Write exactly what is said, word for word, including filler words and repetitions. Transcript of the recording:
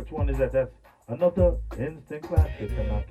Which one is that? That's another instant classic.